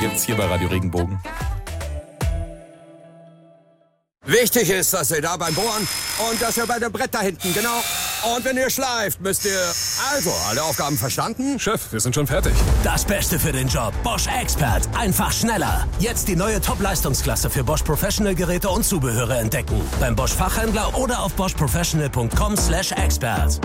gibt's hier bei Radio Regenbogen. Wichtig ist, dass ihr da beim Bohren und dass ihr bei dem Brett da hinten, genau. Und wenn ihr schleift, müsst ihr... Also, alle Aufgaben verstanden? Chef, wir sind schon fertig. Das Beste für den Job. Bosch Expert. Einfach schneller. Jetzt die neue Top-Leistungsklasse für Bosch Professional Geräte und Zubehöre entdecken. Beim Bosch Fachhändler oder auf boschprofessional.com/expert.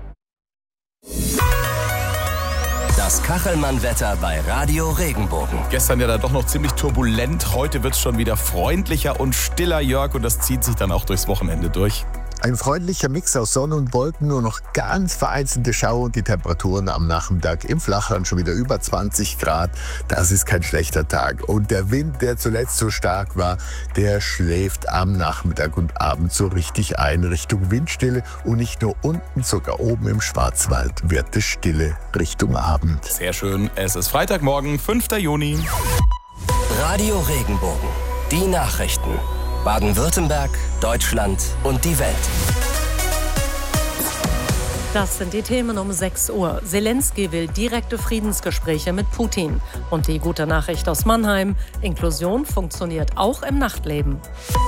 Das Kachelmann-Wetter bei Radio Regenbogen. Gestern ja da doch noch ziemlich turbulent. Heute wird's schon wieder freundlicher und stiller, Jörg. Und das zieht sich dann auch durchs Wochenende durch. Ein freundlicher Mix aus Sonne und Wolken, nur noch ganz vereinzelte Schauer und die Temperaturen am Nachmittag im Flachland schon wieder über 20 Grad. Das ist kein schlechter Tag. Und der Wind, der zuletzt so stark war, der schläft am Nachmittag und Abend so richtig ein Richtung Windstille. Und nicht nur unten, sogar oben im Schwarzwald wird es stille Richtung Abend. Sehr schön. Es ist Freitagmorgen, 5. Juni. Radio Regenbogen. Die Nachrichten. Baden-Württemberg, Deutschland und die Welt. Das sind die Themen um 6 Uhr. Zelensky will direkte Friedensgespräche mit Putin. Und die gute Nachricht aus Mannheim: Inklusion funktioniert auch im Nachtleben.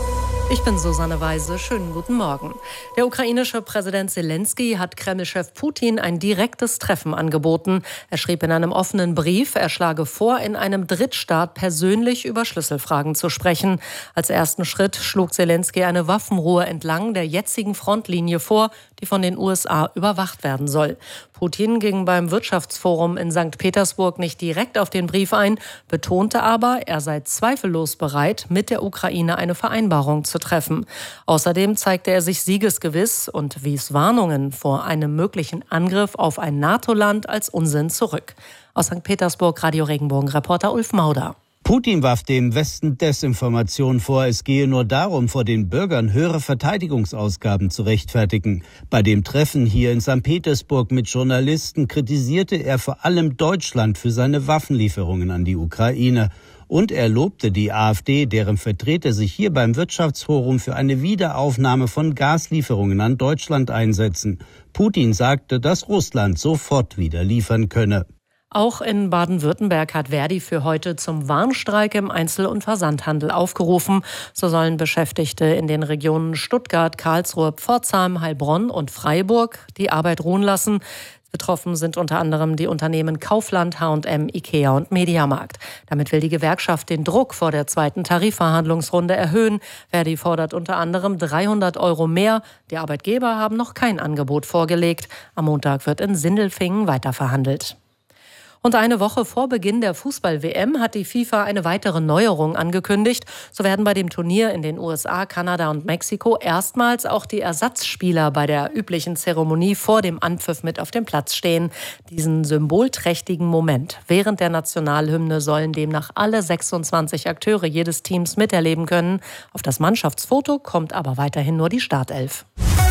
Ich bin Susanne Weise. Schönen guten Morgen. Der ukrainische Präsident Zelensky hat Kreml-Chef Putin ein direktes Treffen angeboten. Er schrieb in einem offenen Brief, er schlage vor, in einem Drittstaat persönlich über Schlüsselfragen zu sprechen. Als ersten Schritt schlug Zelensky eine Waffenruhe entlang der jetzigen Frontlinie vor, die von den USA überwacht werden soll. Putin ging beim Wirtschaftsforum in St. Petersburg nicht direkt auf den Brief ein, betonte aber, er sei zweifellos bereit, mit der Ukraine eine Vereinbarung zu treffen. Außerdem zeigte er sich siegesgewiss und wies Warnungen vor einem möglichen Angriff auf ein NATO-Land als Unsinn zurück. Aus St. Petersburg Radio Regenbogen-Reporter Ulf Mauder. Putin warf dem Westen Desinformation vor, es gehe nur darum, vor den Bürgern höhere Verteidigungsausgaben zu rechtfertigen. Bei dem Treffen hier in St. Petersburg mit Journalisten kritisierte er vor allem Deutschland für seine Waffenlieferungen an die Ukraine. Und er lobte die AfD, deren Vertreter sich hier beim Wirtschaftsforum für eine Wiederaufnahme von Gaslieferungen an Deutschland einsetzen. Putin sagte, dass Russland sofort wieder liefern könne. Auch in Baden-Württemberg hat Verdi für heute zum Warnstreik im Einzel- und Versandhandel aufgerufen. So sollen Beschäftigte in den Regionen Stuttgart, Karlsruhe, Pforzheim, Heilbronn und Freiburg die Arbeit ruhen lassen. Betroffen sind unter anderem die Unternehmen Kaufland, H&M, Ikea und Mediamarkt. Damit will die Gewerkschaft den Druck vor der zweiten Tarifverhandlungsrunde erhöhen. Verdi fordert unter anderem 300 € mehr. Die Arbeitgeber haben noch kein Angebot vorgelegt. Am Montag wird in Sindelfingen weiterverhandelt. Und eine Woche vor Beginn der Fußball-WM hat die FIFA eine weitere Neuerung angekündigt. So werden bei dem Turnier in den USA, Kanada und Mexiko erstmals auch die Ersatzspieler bei der üblichen Zeremonie vor dem Anpfiff mit auf dem Platz stehen. Diesen symbolträchtigen Moment während der Nationalhymne sollen demnach alle 26 Akteure jedes Teams miterleben können. Auf das Mannschaftsfoto kommt aber weiterhin nur die Startelf.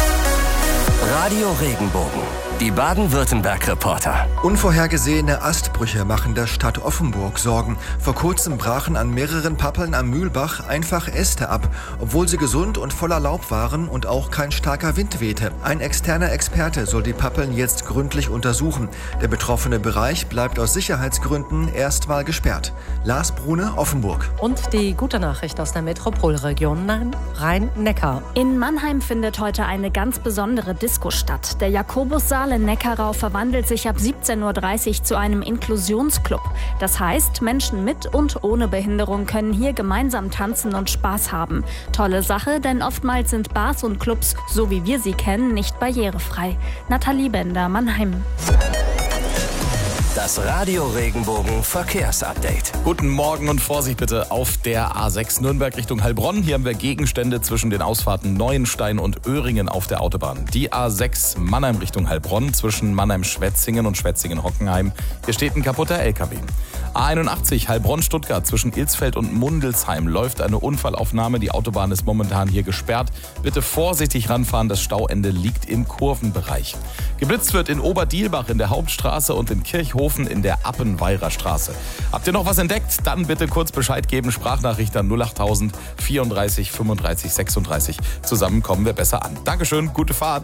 Radio Regenbogen. Die Baden-Württemberg-Reporter. Unvorhergesehene Astbrüche machen der Stadt Offenburg Sorgen. Vor kurzem brachen an mehreren Pappeln am Mühlbach einfach Äste ab, obwohl sie gesund und voller Laub waren und auch kein starker Wind wehte. Ein externer Experte soll die Pappeln jetzt gründlich untersuchen. Der betroffene Bereich bleibt aus Sicherheitsgründen erstmal gesperrt. Lars Brune, Offenburg. Und die gute Nachricht aus der Metropolregion Rhein-Neckar. In Mannheim findet heute eine ganz besondere Disco statt. Der Jakobussaal in Neckarau verwandelt sich ab 17:30 Uhr zu einem Inklusionsclub. Das heißt, Menschen mit und ohne Behinderung können hier gemeinsam tanzen und Spaß haben. Tolle Sache, denn oftmals sind Bars und Clubs, so wie wir sie kennen, nicht barrierefrei. Nathalie Bender, Mannheim. Das Radio Regenbogen Verkehrsupdate. Guten Morgen und Vorsicht bitte auf der A6 Nürnberg Richtung Heilbronn. Hier haben wir Gegenstände zwischen den Ausfahrten Neuenstein und Öhringen auf der Autobahn. Die A6 Mannheim Richtung Heilbronn zwischen Mannheim-Schwetzingen und Schwetzingen-Hockenheim. Hier steht ein kaputter LKW. A81 Heilbronn-Stuttgart zwischen Ilsfeld und Mundelsheim läuft eine Unfallaufnahme. Die Autobahn ist momentan hier gesperrt. Bitte vorsichtig ranfahren, das Stauende liegt im Kurvenbereich. Geblitzt wird in Oberdielbach in der Hauptstraße und in Kirchhofen in der Appenweirer Straße. Habt ihr noch was entdeckt? Dann bitte kurz Bescheid geben. Sprachnachricht an 08000 34 35 36. Zusammen kommen wir besser an. Dankeschön, gute Fahrt.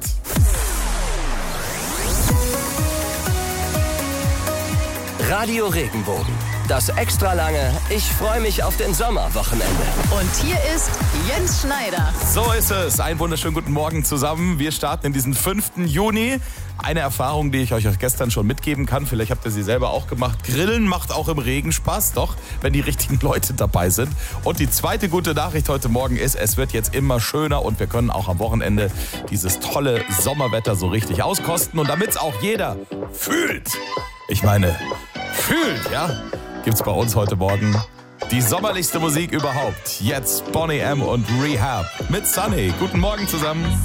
Radio Regenbogen. das extra lange Ich freue mich auf den Sommerwochenende. Und hier ist Jens Schneider. So ist es. Einen wunderschönen guten Morgen zusammen. Wir starten in diesen 5. Juni. Eine Erfahrung, die ich euch gestern schon mitgeben kann. Vielleicht habt ihr sie selber auch gemacht. Grillen macht auch im Regen Spaß, doch, wenn die richtigen Leute dabei sind. Und die zweite gute Nachricht heute Morgen ist, es wird jetzt immer schöner und wir können auch am Wochenende dieses tolle Sommerwetter so richtig auskosten. Und damit es auch jeder fühlt, ja, gibt's bei uns heute Morgen die sommerlichste Musik überhaupt. Jetzt Boney M. und Rehab mit Sunny. Guten Morgen zusammen.